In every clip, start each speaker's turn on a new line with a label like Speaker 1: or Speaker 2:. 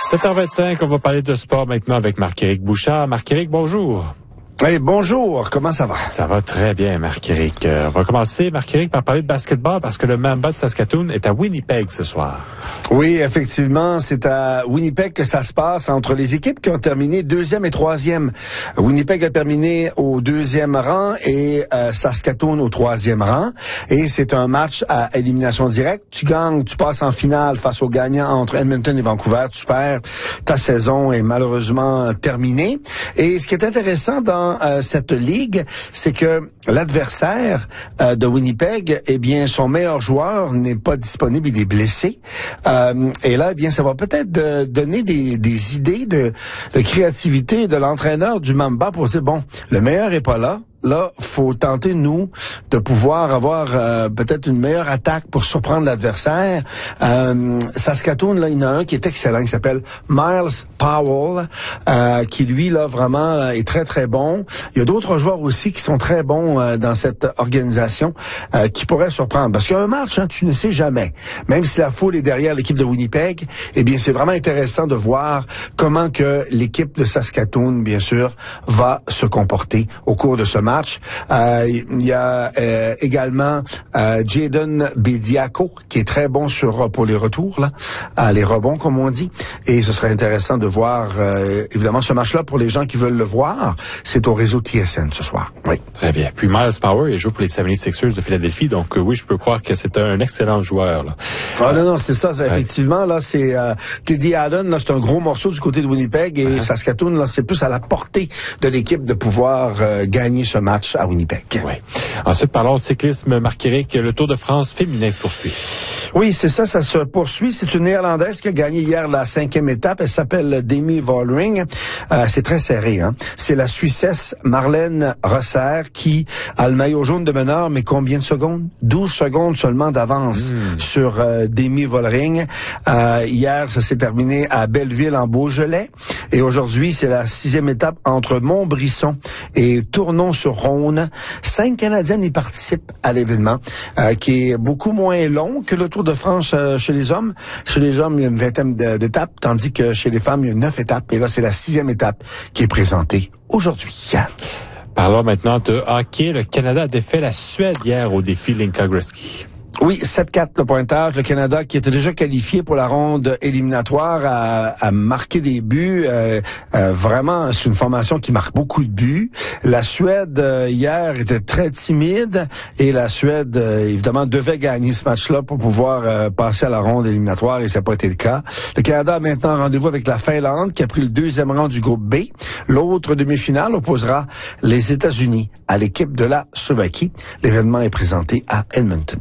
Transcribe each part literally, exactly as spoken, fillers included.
Speaker 1: sept heures vingt-cinq, on va parler de sport maintenant avec Marc-Éric Bouchard. Marc-Éric, bonjour.
Speaker 2: Hey, bonjour, comment ça va?
Speaker 1: Ça va très bien, Marc-Éric. Euh, on va commencer, Marc-Éric, par parler de basketball parce que le Mamba de Saskatoon est à Winnipeg ce soir.
Speaker 2: Oui, effectivement, c'est à Winnipeg que ça se passe entre les équipes qui ont terminé deuxième et troisième. Winnipeg a terminé au deuxième rang et euh, Saskatoon au troisième rang. Et c'est un match à élimination directe. Tu gagnes, tu passes en finale face aux gagnants entre Edmonton et Vancouver. Tu perds, ta saison est malheureusement terminée. Et ce qui est intéressant dans Euh, cette ligue, c'est que l'adversaire euh, de Winnipeg, eh bien, son meilleur joueur n'est pas disponible, il est blessé. Euh, et là, eh bien, ça va peut-être de, donner des, des idées de, de créativité de l'entraîneur du Mamba pour dire, bon, le meilleur est pas là. Là, faut tenter, nous, de pouvoir avoir euh, peut-être une meilleure attaque pour surprendre l'adversaire. Euh, Saskatoon, là, il y en a un qui est excellent, qui s'appelle Miles Powell, euh, qui, lui, là, vraiment là, est très, très bon. Il y a d'autres joueurs aussi qui sont très bons euh, dans cette organisation, euh, qui pourraient surprendre. Parce qu'un match, hein, tu ne sais jamais. Même si la foule est derrière l'équipe de Winnipeg, eh bien, c'est vraiment intéressant de voir comment que l'équipe de Saskatoon, bien sûr, va se comporter au cours de ce match. Match. Euh, il y a euh, également euh, Jaden Bediako qui est très bon sur pour les retours là, euh, les rebonds comme on dit. Et ce serait intéressant de voir euh, évidemment ce match-là pour les gens qui veulent le voir. C'est au réseau T S N ce soir. Oui.
Speaker 1: Très bien. Puis Miles Powell, il joue pour les seventy-sixers de Philadelphie, donc euh, oui, je peux croire que c'est un excellent joueur là.
Speaker 2: Ah non non, c'est ça. C'est, effectivement là, c'est euh, Teddy Allen là, c'est un gros morceau du côté de Winnipeg et uh-huh. Saskatoon là, c'est plus à la portée de l'équipe de pouvoir euh, gagner ce match à Winnipeg.
Speaker 1: Oui. Ensuite, parlons cyclisme, Marc-Éric. Le Tour de France féminin se poursuit.
Speaker 2: Oui, c'est ça, ça se poursuit. C'est une Néerlandaise qui a gagné hier la cinquième étape. Elle s'appelle Demi Vollering. Euh, c'est très serré, hein. C'est la Suissesse Marlène Rosser qui a le maillot jaune de meneur, mais combien de secondes? douze secondes seulement d'avance mmh. sur euh, Demi Vollering. Euh, hier, ça s'est terminé à Belleville, en Beaujolais. Et aujourd'hui, c'est la sixième étape entre Montbrisson et Tournon-sur-Rhône. Cinq Canadiennes y participent à l'événement, euh, qui est beaucoup moins long que le Tour de France euh, chez les hommes. Chez les hommes, il y a une vingtaine d'étapes, tandis que chez les femmes, il y a neuf étapes. Et là, c'est la sixième étape qui est présentée aujourd'hui.
Speaker 1: Parlons maintenant de hockey. Le Canada a défait la Suède hier au défi Linka Gretzky.
Speaker 2: Oui, sept quatre le pointage. Le Canada, qui était déjà qualifié pour la ronde éliminatoire, a, a marqué des buts. Euh, euh, vraiment, c'est une formation qui marque beaucoup de buts. La Suède, euh, hier, était très timide. Et la Suède, euh, évidemment, devait gagner ce match-là pour pouvoir euh, passer à la ronde éliminatoire. Et ça n'a pas été le cas. Le Canada a maintenant rendez-vous avec la Finlande, qui a pris le deuxième rang du groupe B. L'autre demi-finale opposera les États-Unis à l'équipe de la Slovaquie. L'événement est présenté à Edmonton.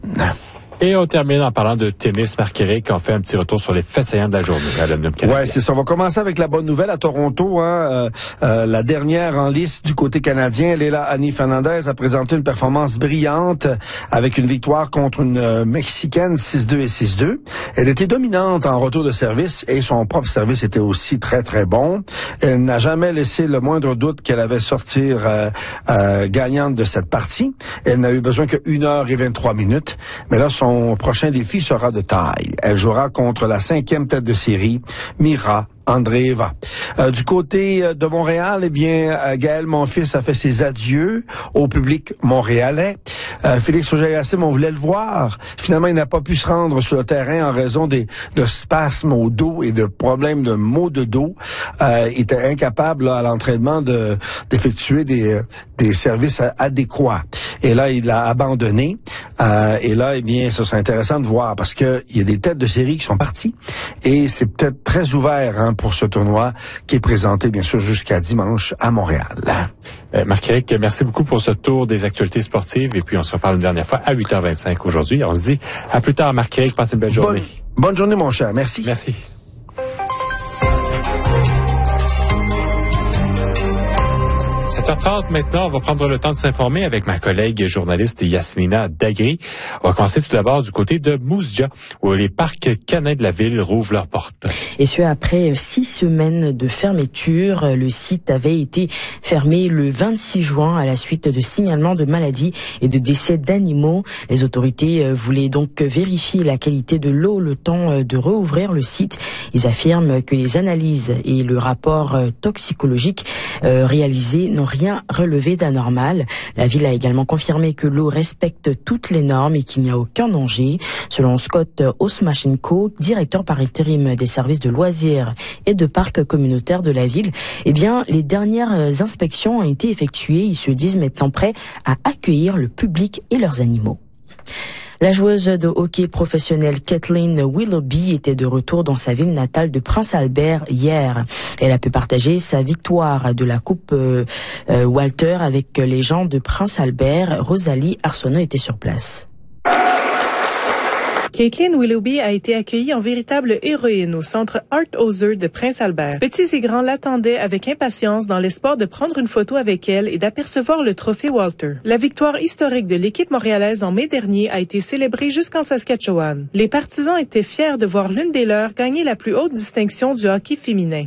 Speaker 1: Et on termine en parlant de tennis, Marc-Éric, on fait un petit retour sur les faits saillants de la journée à l'Omnium canadien.
Speaker 2: Ouais, c'est ça. On va commencer avec la bonne nouvelle à Toronto. Hein, euh, euh, la dernière en liste du côté canadien, Leila Annie Fernandez a présenté une performance brillante avec une victoire contre une euh, Mexicaine six deux et six deux. Elle était dominante en retour de service et son propre service était aussi très, très bon. Elle n'a jamais laissé le moindre doute qu'elle allait sortir euh, euh, gagnante de cette partie. Elle n'a eu besoin que une heure et vingt-trois minutes. Mais là, son Son prochain défi sera de taille. Elle jouera contre la cinquième tête de série, Mira Andreeva. Euh, du côté de Montréal, eh bien, euh, Gaël Monfils a fait ses adieux au public montréalais. Euh, Félix Auger-Aliassime, on voulait le voir. Finalement, il n'a pas pu se rendre sur le terrain en raison des de spasmes au dos et de problèmes de maux de dos. Euh, il était incapable là, à l'entraînement de d'effectuer des des services adéquats. Et là, il a abandonné. Euh, et là, eh bien, ce serait intéressant de voir parce que il y a des têtes de série qui sont parties et c'est peut-être très ouvert hein, pour ce tournoi qui est présenté, bien sûr, jusqu'à dimanche à Montréal.
Speaker 1: Euh, Marc-Éric, merci beaucoup pour ce tour des actualités sportives et puis on se reparle une dernière fois à huit heures vingt-cinq aujourd'hui. On se dit à plus tard, Marc-Éric. Passez une belle journée.
Speaker 2: Bonne, bonne journée, mon cher. Merci.
Speaker 1: Merci. sept heures trente maintenant, on va prendre le temps de s'informer avec ma collègue journaliste Yasmina Dagri. On va commencer tout d'abord du côté de Moose Jaw, où les parcs canins de la ville rouvrent leurs portes.
Speaker 3: Et ce, après six semaines de fermeture. Le site avait été fermé le vingt-six juin à la suite de signalements de maladies et de décès d'animaux. Les autorités voulaient donc vérifier la qualité de l'eau le temps de rouvrir le site. Ils affirment que les analyses et le rapport toxicologique réalisés n'ont rien relevé d'anormal. La ville a également confirmé que l'eau respecte toutes les normes et qu'il n'y a aucun danger. Selon Scott Osmachenko, directeur par intérim des services de loisirs et de parcs communautaires de la ville, eh bien, les dernières inspections ont été effectuées. Ils se disent maintenant prêts à accueillir le public et leurs animaux. La joueuse de hockey professionnelle Kathleen Willoughby était de retour dans sa ville natale de Prince Albert hier. Elle a pu partager sa victoire de la Coupe euh, euh, Walter avec les gens de Prince Albert. Rosalie Arsenault était sur place.
Speaker 4: Kathleen Willoughby a été accueillie en véritable héroïne au centre Art Hauser de Prince Albert. Petits et grands l'attendaient avec impatience dans l'espoir de prendre une photo avec elle et d'apercevoir le trophée Walter. La victoire historique de l'équipe montréalaise en mai dernier a été célébrée jusqu'en Saskatchewan. Les partisans étaient fiers de voir l'une des leurs gagner la plus haute distinction du hockey féminin.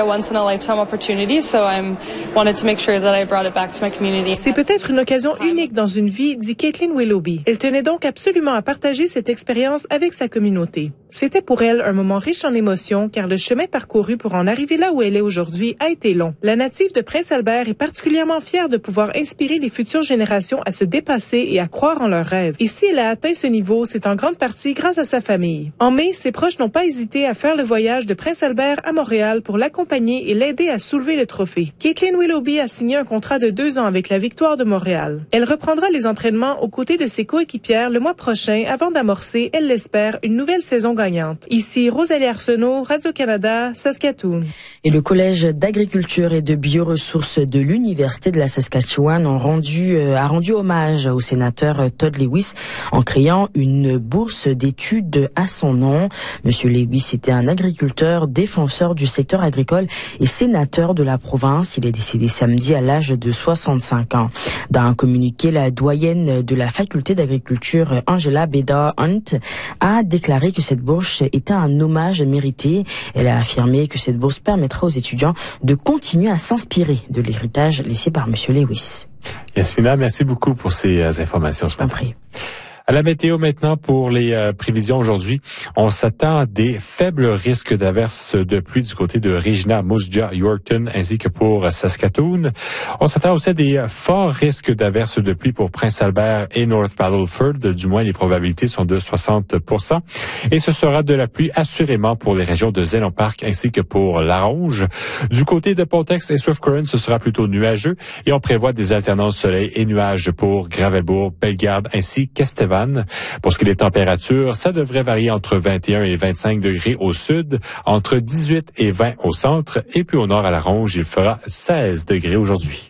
Speaker 4: C'est peut-être une occasion unique dans une vie, dit Kathleen Willoughby. Elle tenait donc absolument à partager cette expérience avec sa communauté. C'était pour elle un moment riche en émotions car le chemin parcouru pour en arriver là où elle est aujourd'hui a été long. La native de Prince Albert est particulièrement fière de pouvoir inspirer les futures générations à se dépasser et à croire en leurs rêves. Et si elle a atteint ce niveau, c'est en grande partie grâce à sa famille. En mai, ses proches n'ont pas hésité à faire le voyage de Prince Albert à Montréal pour l'accompagner et l'aider à soulever le trophée. Kathleen Willoughby a signé un contrat de deux ans avec la Victoire de Montréal. Elle reprendra les entraînements aux côtés de ses coéquipières le mois prochain avant d'amorcer, elle l'espère, une nouvelle saison gagnante. Ici, Rosalie Arsenault, Radio-Canada, Saskatoon.
Speaker 3: Et le Collège d'agriculture et de bioressources de l'Université de la Saskatchewan ont rendu, euh, a rendu hommage au sénateur Todd Lewis en créant une bourse d'études à son nom. Monsieur Lewis était un agriculteur, défenseur du secteur agricole et sénateur de la province. Il est décédé samedi à l'âge de soixante-cinq ans. Dans un communiqué, la doyenne de la faculté d'agriculture, Angela Beda Hunt, a déclaré que cette bourse était un hommage mérité. Elle a affirmé que cette bourse permettra aux étudiants de continuer à s'inspirer de l'héritage laissé par Monsieur Lewis.
Speaker 1: Yasmina, merci beaucoup pour ces euh, informations ce matin. À la météo maintenant pour les euh, prévisions aujourd'hui. On s'attend à des faibles risques d'averses de pluie du côté de Regina, Moose Jaw, Yorkton ainsi que pour Saskatoon. On s'attend aussi à des euh, forts risques d'averses de pluie pour Prince Albert et North Battleford. Du moins, les probabilités sont de soixante pour cent. Et ce sera de la pluie assurément pour les régions de Zénon Park ainsi que pour La Ronge. Du côté de Pontex et Swift Current, ce sera plutôt nuageux et on prévoit des alternances soleil et nuages pour Gravelbourg, Bellegarde ainsi qu'Estevan. Pour ce qui est des températures, ça devrait varier entre vingt et un et vingt-cinq degrés au sud, entre dix-huit et vingt au centre, et puis au nord à La Ronge, il fera seize degrés aujourd'hui.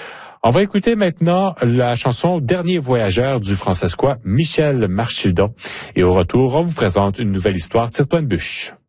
Speaker 1: On va écouter maintenant la chanson Dernier voyageur du Francescois Michel Marchildon. Et au retour, on vous présente une nouvelle histoire, Tire-toi une bûche.